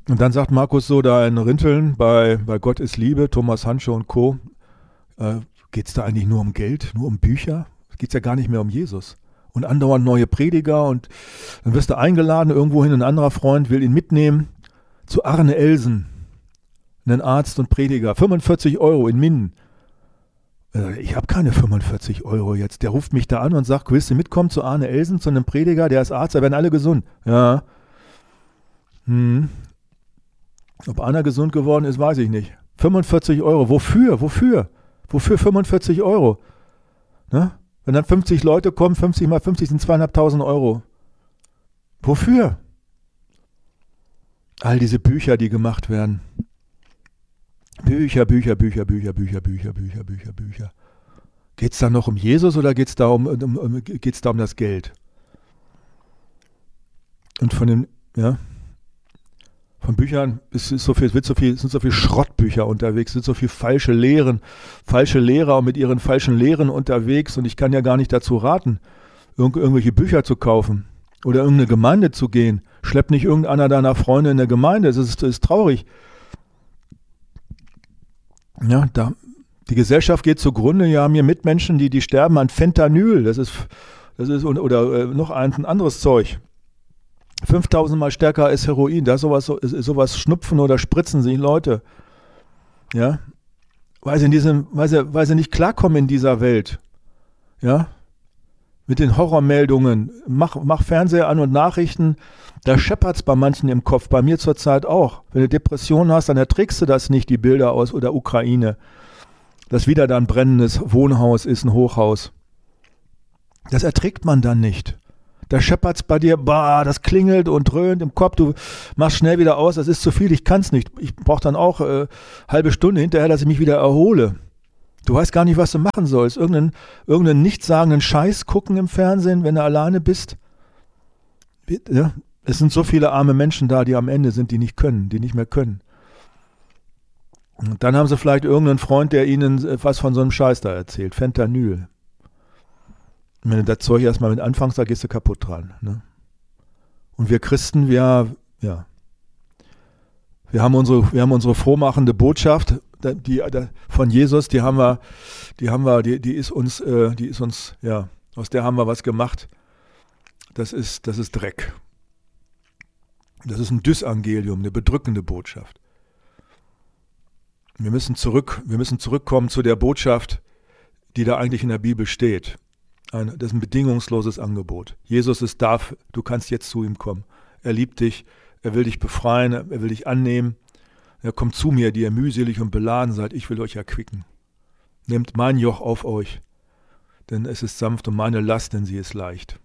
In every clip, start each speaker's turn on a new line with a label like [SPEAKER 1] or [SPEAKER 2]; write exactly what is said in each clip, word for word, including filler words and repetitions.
[SPEAKER 1] Und dann sagt Markus so da in Rinteln bei, bei Gott ist Liebe, Thomas Handschuh und Co., äh, geht es da eigentlich nur um Geld, nur um Bücher? Geht es ja gar nicht mehr um Jesus. Und andauernd neue Prediger und dann wirst du eingeladen irgendwohin, ein anderer Freund will ihn mitnehmen zu Arne Elsen, einen Arzt und Prediger, fünfundvierzig Euro in Minden. Äh, ich habe keine fünfundvierzig Euro jetzt. Der ruft mich da an und sagt, willst du mitkommen zu Arne Elsen, zu einem Prediger, der ist Arzt, da werden alle gesund. Ja. Hm. Ob einer gesund geworden ist, weiß ich nicht. fünfundvierzig Euro, wofür, wofür? Wofür fünfundvierzig Euro? Ne? Wenn dann fünfzig Leute kommen, fünfzig mal fünfzig sind zweieinhalbtausend Euro. Wofür? All diese Bücher, die gemacht werden. Bücher, Bücher, Bücher, Bücher, Bücher, Bücher, Bücher, Bücher, Bücher. Geht es da noch um Jesus oder geht es da um, um, um, geht's da um das Geld? Und von den, ja, von Büchern ist, ist so viel, wird so viel, sind so viele Schrottbücher unterwegs, sind so viele falsche Lehren, falsche Lehrer mit ihren falschen Lehren unterwegs und ich kann ja gar nicht dazu raten, irg- irgendwelche Bücher zu kaufen oder irgendeine Gemeinde zu gehen. Schlepp nicht irgendeiner deiner Freunde in eine Gemeinde, das ist, das ist traurig. Ja, da, die Gesellschaft geht zugrunde, wir haben hier Mitmenschen, die, die sterben an Fentanyl, das ist, das ist oder, oder äh, noch ein, ein anderes Zeug. fünftausend Mal stärker als Heroin, da ist sowas, ist sowas schnupfen oder spritzen sich Leute. Ja, weil sie, in diesem, weil, sie, weil sie nicht klarkommen in dieser Welt. Ja, mit den Horrormeldungen. Mach, mach Fernseher an und Nachrichten, da scheppert es bei manchen im Kopf, bei mir zurzeit auch. Wenn du Depressionen hast, dann erträgst du das nicht, die Bilder aus der Ukraine. Dass wieder da ein brennendes Wohnhaus ist, ein Hochhaus. Das erträgt man dann nicht. Da scheppert es bei dir, bah, das klingelt und dröhnt im Kopf, du machst schnell wieder aus, das ist zu viel, ich kann es nicht. Ich brauche dann auch äh, halbe Stunde hinterher, dass ich mich wieder erhole. Du weißt gar nicht, was du machen sollst. Irgendeinen, irgendeinen nichtssagenden Scheiß gucken im Fernsehen, wenn du alleine bist. Ja, es sind so viele arme Menschen da, die am Ende sind, die nicht können, die nicht mehr können. Und dann haben sie vielleicht irgendeinen Freund, der ihnen was von so einem Scheiß da erzählt. Fentanyl. Und wenn du das Zeug erstmal mit anfängst, da gehst du kaputt dran. Ne? Und wir Christen, wir, ja, wir haben unsere, wir haben unsere frohmachende Botschaft, die, die, von Jesus, die haben wir, die haben wir, die, die ist uns, äh, die ist uns, ja, aus der haben wir was gemacht. Das ist, das ist Dreck. Das ist ein Dysangelium, eine bedrückende Botschaft. Wir müssen zurück, wir müssen zurückkommen zu der Botschaft, die da eigentlich in der Bibel steht. Ein, das ist ein bedingungsloses Angebot. Jesus ist da, du kannst jetzt zu ihm kommen. Er liebt dich, er will dich befreien, er will dich annehmen. Er kommt zu mir, die ihr mühselig und beladen seid, ich will euch erquicken. Nehmt mein Joch auf euch, denn es ist sanft und meine Last, denn sie ist leicht.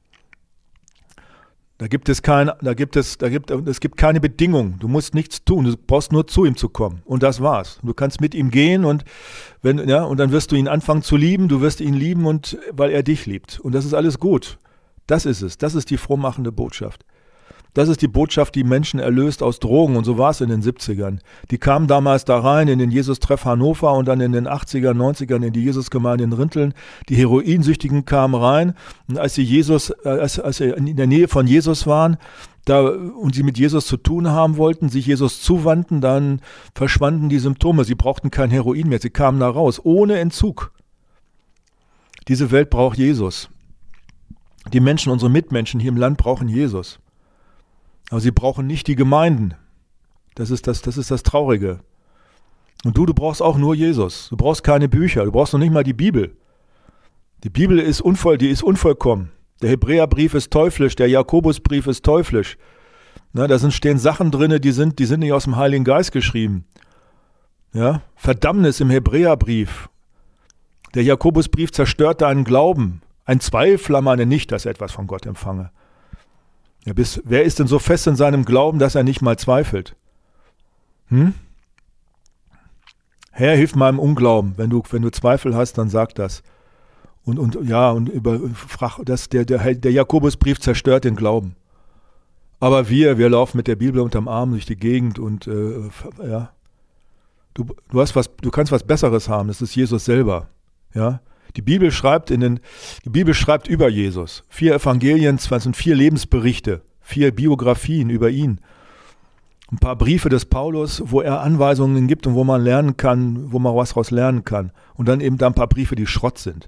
[SPEAKER 1] Da gibt es kein, da gibt es, da gibt, es gibt keine Bedingung. Du musst nichts tun. Du brauchst nur zu ihm zu kommen. Und das war's. Du kannst mit ihm gehen und wenn, ja, und dann wirst du ihn anfangen zu lieben. Du wirst ihn lieben und, weil er dich liebt. Und das ist alles gut. Das ist es. Das ist die frohmachende Botschaft. Das ist die Botschaft, die Menschen erlöst aus Drogen. Und so war es in den siebzigern. Die kamen damals da rein in den Jesus-Treff Hannover und dann in den achtzigern, neunzigern in die Jesusgemeinde in Rinteln. Die Heroinsüchtigen kamen rein. Und als sie Jesus, als, als sie in der Nähe von Jesus waren, da, und sie mit Jesus zu tun haben wollten, sich Jesus zuwandten, dann verschwanden die Symptome. Sie brauchten kein Heroin mehr. Sie kamen da raus, ohne Entzug. Diese Welt braucht Jesus. Die Menschen, unsere Mitmenschen hier im Land brauchen Jesus. Aber sie brauchen nicht die Gemeinden. Das ist das, das ist das Traurige. Und du, du brauchst auch nur Jesus. Du brauchst keine Bücher. Du brauchst noch nicht mal die Bibel. Die Bibel ist unvoll, die ist unvollkommen. Der Hebräerbrief ist teuflisch, der Jakobusbrief ist teuflisch. Na, da sind, stehen Sachen drin, die sind, die sind nicht aus dem Heiligen Geist geschrieben. Ja? Verdammnis im Hebräerbrief. Der Jakobusbrief zerstört deinen Glauben. Ein Zweifler meine nicht, dass er etwas von Gott empfange. Ja, bis, wer ist denn so fest in seinem Glauben, dass er nicht mal zweifelt? Hm? Herr, hilf meinem Unglauben. Wenn du, wenn du Zweifel hast, dann sag das. Und, und ja, und über, das, der, der, der Jakobusbrief zerstört den Glauben. Aber wir, wir laufen mit der Bibel unterm Arm durch die Gegend und äh, ja, du, du hast was, du kannst was Besseres haben. Das ist Jesus selber. Ja. Die Bibel schreibt in den, die Bibel schreibt über Jesus. Vier Evangelien, das sind vier Lebensberichte, vier Biografien über ihn. ein paar Briefe des Paulus, wo er Anweisungen gibt und wo man lernen kann, wo man was daraus lernen kann. Und dann eben da ein paar Briefe, die Schrott sind.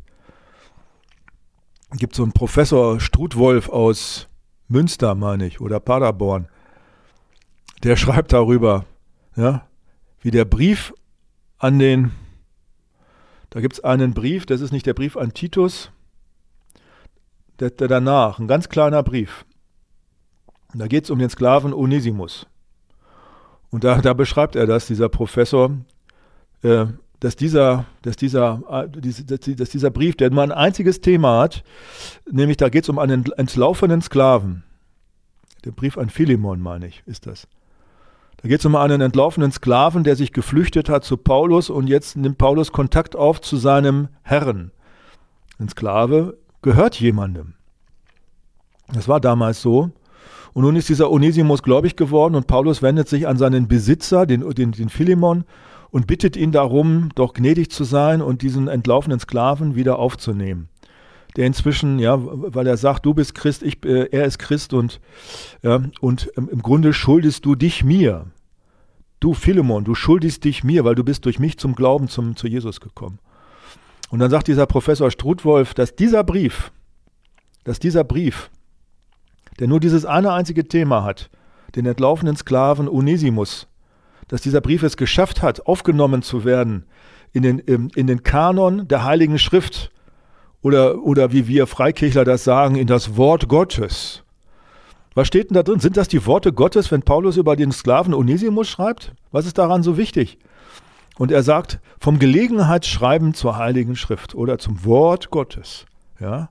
[SPEAKER 1] Es gibt so einen Professor Strutwolf aus Münster, meine ich, oder Paderborn. Der schreibt darüber, ja, wie der Brief an den, da gibt es einen Brief, das ist nicht der Brief an Titus, der, der danach, ein ganz kleiner Brief. Da geht es um den Sklaven Onesimus. Und da, da beschreibt er das, dieser Professor, äh, dass, dieser, dass, dieser, äh, dass dieser Brief, der nur ein einziges Thema hat, nämlich da geht es um einen entlaufenen Sklaven. Der Brief an Philemon, meine ich, ist das. Da geht es um einen entlaufenen Sklaven, der sich geflüchtet hat zu Paulus und jetzt nimmt Paulus Kontakt auf zu seinem Herren. Ein Sklave gehört jemandem. Das war damals so. Und nun ist dieser Onesimus gläubig geworden und Paulus wendet sich an seinen Besitzer, den, den, den Philemon, und bittet ihn darum, doch gnädig zu sein und diesen entlaufenen Sklaven wieder aufzunehmen. Der inzwischen, ja, weil er sagt, du bist Christ, ich, äh, er ist Christ und, ja, und ähm, im Grunde schuldest du dich mir. Du Philemon, du schuldest dich mir, weil du bist durch mich zum Glauben zum, zu Jesus gekommen. Und dann sagt dieser Professor Strutwolf, dass dieser Brief, dass dieser Brief, der nur dieses eine einzige Thema hat, den entlaufenen Sklaven Onesimus, dass dieser Brief es geschafft hat, aufgenommen zu werden in den, in den Kanon der Heiligen Schrift oder, oder wie wir Freikirchler das sagen, in das Wort Gottes. Was steht denn da drin? Sind das die Worte Gottes, wenn Paulus über den Sklaven Onesimus schreibt? Was ist daran so wichtig? Und er sagt, vom Gelegenheitsschreiben zur Heiligen Schrift oder zum Wort Gottes. Ja?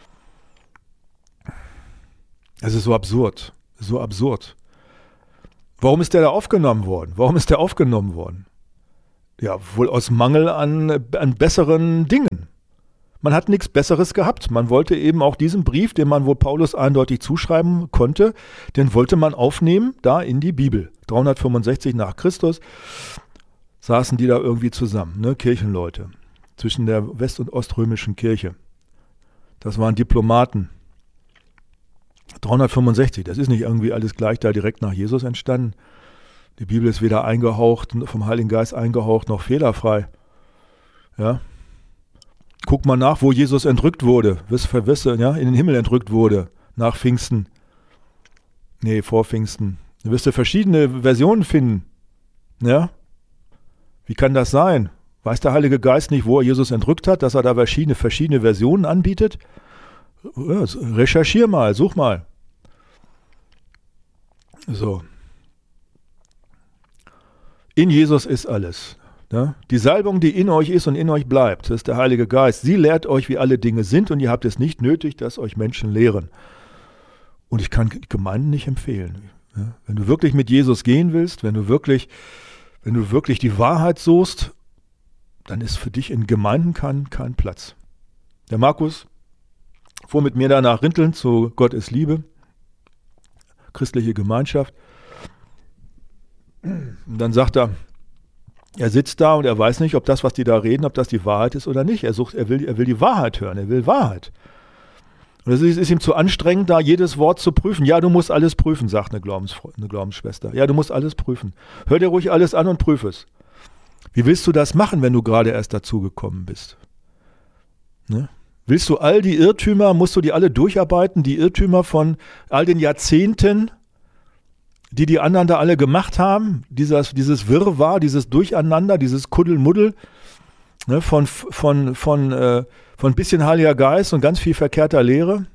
[SPEAKER 1] Es ist so absurd, so absurd. Warum ist der da aufgenommen worden? Warum ist der aufgenommen worden? Ja, wohl aus Mangel an, an besseren Dingen. Man hat nichts Besseres gehabt. Man wollte eben auch diesen Brief, den man wohl Paulus eindeutig zuschreiben konnte, den wollte man aufnehmen, da in die Bibel. dreihundertfünfundsechzig nach Christus saßen die da irgendwie zusammen, ne, Kirchenleute, zwischen der west- und oströmischen Kirche. Das waren Diplomaten. dreihundertfünfundsechzig, das ist nicht irgendwie alles gleich da direkt nach Jesus entstanden. Die Bibel ist weder eingehaucht, vom Heiligen Geist eingehaucht, noch fehlerfrei. Ja. Guck mal nach, wo Jesus entrückt wurde, wirst ja, in den Himmel entrückt wurde, nach Pfingsten. Nee, vor Pfingsten. Da wirst du verschiedene Versionen finden. Ja. Wie kann das sein? Weiß der Heilige Geist nicht, wo er Jesus entrückt hat, dass er da verschiedene, verschiedene Versionen anbietet? Ja, recherchier mal, such mal. So. In Jesus ist alles. Ja? Die Salbung, die in euch ist und in euch bleibt, das ist der Heilige Geist. Sie lehrt euch, wie alle Dinge sind und ihr habt es nicht nötig, dass euch Menschen lehren. Und ich kann Gemeinden nicht empfehlen. Ja? Wenn du wirklich mit Jesus gehen willst, wenn du wirklich, wenn du wirklich die Wahrheit suchst, dann ist für dich in Gemeinden kein, kein Platz. Der Markus fuhr mit mir da nach Rinteln zu Gott ist Liebe, christliche Gemeinschaft. Und dann sagt er, er sitzt da und er weiß nicht, ob das, was die da reden, ob das die Wahrheit ist oder nicht. Er sucht, er will, er will die Wahrheit hören, er will Wahrheit. Und es ist, ist ihm zu anstrengend, da jedes Wort zu prüfen. Ja, du musst alles prüfen, sagt eine, Glaubens, eine Glaubensschwester. Ja, du musst alles prüfen. Hör dir ruhig alles an und prüf es. Wie willst du das machen, wenn du gerade erst dazugekommen bist? Ne? Willst du all die Irrtümer, musst du die alle durcharbeiten, die Irrtümer von all den Jahrzehnten, die die anderen da alle gemacht haben, dieses, dieses Wirrwarr, dieses Durcheinander, dieses Kuddelmuddel, ne, von, von, von, äh, von bisschen Heiliger Geist und ganz viel verkehrter Lehre?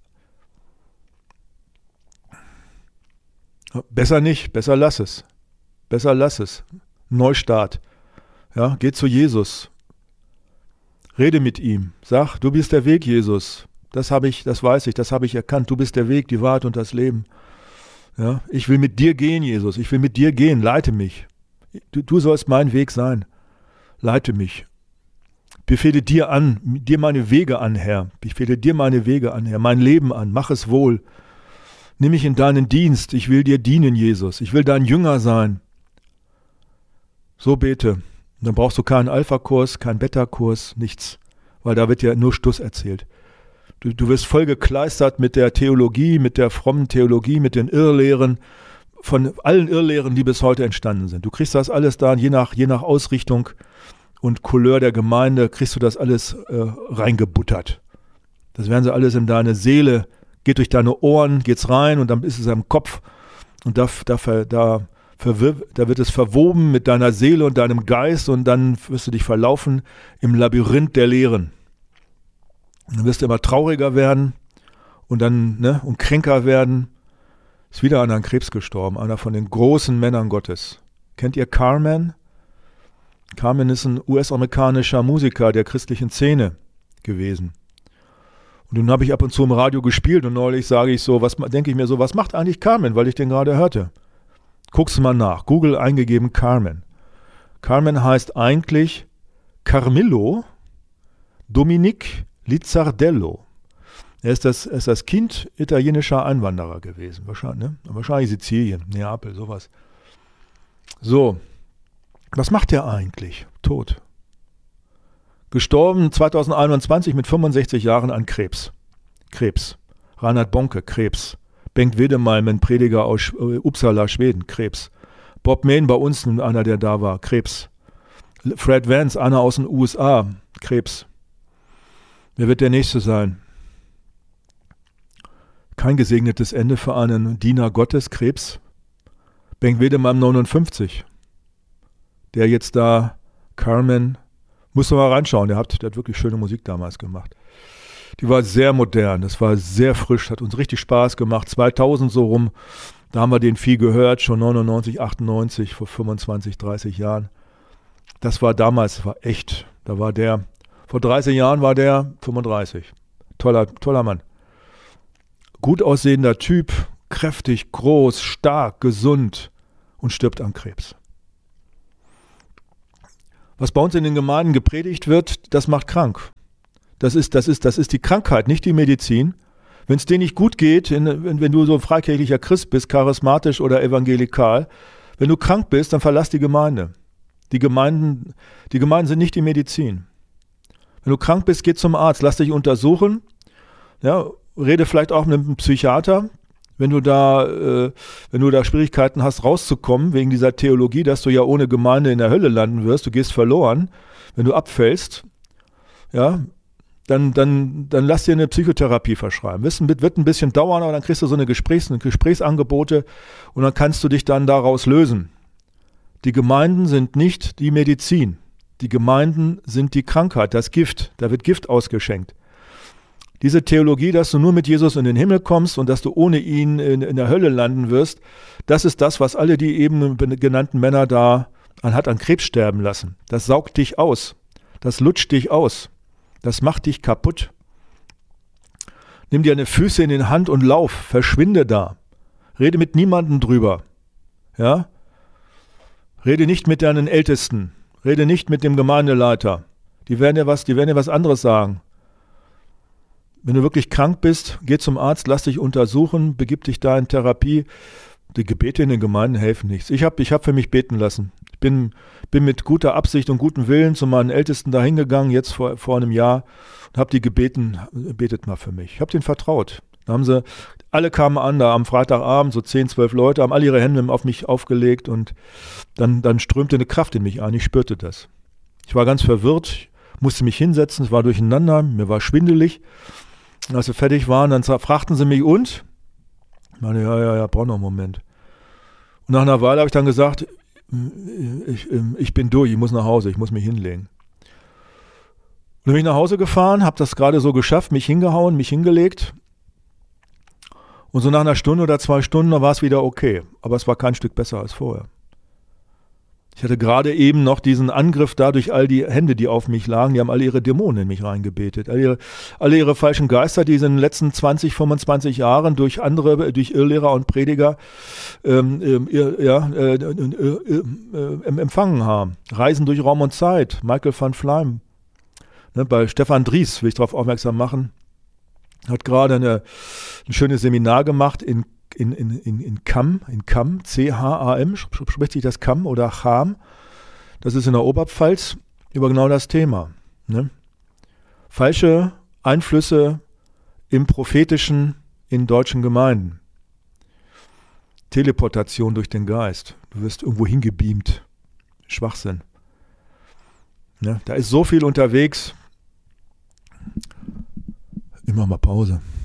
[SPEAKER 1] Besser nicht, besser lass es. Besser lass es. Neustart. Ja, geh zu Jesus. Rede mit ihm. Sag, du bist der Weg, Jesus. Das habe ich, das weiß ich, das habe ich erkannt. Du bist der Weg, die Wahrheit und das Leben. Ja, ich will mit dir gehen, Jesus. Ich will mit dir gehen. Leite mich. Du, du sollst mein Weg sein. Leite mich. Befehle dir an, dir meine Wege an, Herr. Befehle dir meine Wege an, Herr. Mein Leben an. Mach es wohl. Nimm mich in deinen Dienst. Ich will dir dienen, Jesus. Ich will dein Jünger sein. So bete. Dann brauchst du keinen Alpha-Kurs, keinen Beta-Kurs, nichts. Weil da wird ja nur Stuss erzählt. Du, du wirst voll gekleistert mit der Theologie, mit der frommen Theologie, mit den Irrlehren von allen Irrlehren, die bis heute entstanden sind. Du kriegst das alles da, je nach, je nach Ausrichtung und Couleur der Gemeinde, kriegst du das alles äh, reingebuttert. Das werden sie alles in deine Seele, geht durch deine Ohren, geht's rein und dann ist es im Kopf und da, da, da, verwir- da wird es verwoben mit deiner Seele und deinem Geist und dann wirst du dich verlaufen im Labyrinth der Lehren. Dann wirst du immer trauriger werden und dann ne, und kränker werden. Ist wieder einer an Krebs gestorben, einer von den großen Männern Gottes. Kennt ihr Carmen? Carmen ist ein U S-amerikanischer Musiker der christlichen Szene gewesen. Und den habe ich ab und zu im Radio gespielt und neulich sage ich so, was denke ich mir so, was macht eigentlich Carmen, weil ich den gerade hörte. Guckst du mal nach, Google eingegeben Carmen. Carmen heißt eigentlich Carmelo Dominic Lizzardello. Er ist das, er ist das Kind italienischer Einwanderer gewesen. Wahrscheinlich, ne? Wahrscheinlich Sizilien, Neapel, sowas. So, was macht der eigentlich? Tot. Gestorben zwanzig einundzwanzig mit fünfundsechzig Jahren an Krebs. Krebs. Reinhard Bonke, Krebs. Bengt Wedemalm, ein Prediger aus Uppsala, Schweden, Krebs. Bob Main bei uns, einer, der da war, Krebs. Fred Vance, einer aus den U S A, Krebs. Wer wird der Nächste sein? Kein gesegnetes Ende für einen Diener Gottes, Krebs. Bengt Wedemalm neunundfünfzig. Der jetzt da, Carmen, muss mal reinschauen, der hat, der hat wirklich schöne Musik damals gemacht. Die war sehr modern, das war sehr frisch, hat uns richtig Spaß gemacht. zweitausend so rum, da haben wir den viel gehört, schon neunundneunzig, achtundneunzig, vor fünfundzwanzig, dreißig Jahren. Das war damals, das war echt, da war der, vor dreißig Jahren war der fünfunddreißig. Toller, toller Mann. Gut aussehender Typ, kräftig, groß, stark, gesund und stirbt an Krebs. Was bei uns in den Gemeinden gepredigt wird, das macht krank. Das ist, das ist, das ist die Krankheit, nicht die Medizin. Wenn es dir nicht gut geht, in, wenn, wenn du so ein freikirchlicher Christ bist, charismatisch oder evangelikal, wenn du krank bist, dann verlass die Gemeinde. Die Gemeinden, die Gemeinden sind nicht die Medizin. Wenn du krank bist, geh zum Arzt, lass dich untersuchen. Ja, rede vielleicht auch mit einem Psychiater, wenn du da, äh, wenn du da Schwierigkeiten hast, rauszukommen, wegen dieser Theologie, dass du ja ohne Gemeinde in der Hölle landen wirst, du gehst verloren, wenn du abfällst, ja, dann, dann, dann lass dir eine Psychotherapie verschreiben. Wissen, wird, wird ein bisschen dauern, aber dann kriegst du so eine Gesprächs-, Gesprächsangebote und dann kannst du dich dann daraus lösen. Die Gemeinden sind nicht die Medizin. Die Gemeinden sind die Krankheit, das Gift. Da wird Gift ausgeschenkt. Diese Theologie, dass du nur mit Jesus in den Himmel kommst und dass du ohne ihn in, in der Hölle landen wirst, das ist das, was alle die eben genannten Männer da an, hat an Krebs sterben lassen. Das saugt dich aus. Das lutscht dich aus. Das macht dich kaputt. Nimm dir deine Füße in die Hand und lauf. Verschwinde da. Rede mit niemandem drüber. Ja? Rede nicht mit deinen Ältesten. Rede nicht mit dem Gemeindeleiter. Die werden dir was, die werden dir was anderes sagen. Wenn du wirklich krank bist, geh zum Arzt, lass dich untersuchen, begib dich da in Therapie. Die Gebete in den Gemeinden helfen nichts. Ich habe ich hab für mich beten lassen. Ich bin, bin mit guter Absicht und gutem Willen zu meinen Ältesten da hingegangen, jetzt vor, vor einem Jahr, und habe die gebeten, betet mal für mich. Ich habe denen vertraut. Da haben sie, alle kamen an, da am Freitagabend, so zehn, zwölf Leute, haben alle ihre Hände auf mich aufgelegt und dann, dann strömte eine Kraft in mich ein. Ich spürte das. Ich war ganz verwirrt, musste mich hinsetzen, es war durcheinander, mir war schwindelig. Und als wir fertig waren, dann fragten sie mich, und? Ich meine, ja, ja, ja, brauch noch einen Moment. Und nach einer Weile habe ich dann gesagt, ich, ich bin durch, ich muss nach Hause, ich muss mich hinlegen. Und dann bin ich nach Hause gefahren, habe das gerade so geschafft, mich hingehauen, mich hingelegt. Und so nach einer Stunde oder zwei Stunden, da war es wieder okay. Aber es war kein Stück besser als vorher. Ich hatte gerade eben noch diesen Angriff da durch all die Hände, die auf mich lagen. Die haben alle ihre Dämonen in mich reingebetet. Alle ihre, alle ihre falschen Geister, die sie in den letzten zwanzig, fünfundzwanzig Jahren durch andere, durch Irrlehrer und Prediger ähm, äh, ja, äh, äh, äh, empfangen haben. Reisen durch Raum und Zeit. Michael van Fleim. Ne, bei Stefan Dries will ich darauf aufmerksam machen. Hat gerade eine, ein schönes Seminar gemacht in In, in, in, in Cham, in Cham, C H A M, spricht sich das Cham oder Cham, das ist in der Oberpfalz, über genau das Thema. Ne? Falsche Einflüsse im Prophetischen in deutschen Gemeinden. Teleportation durch den Geist. Du wirst irgendwo hingebeamt. Schwachsinn. Ja, da ist so viel unterwegs. Immer mal Pause.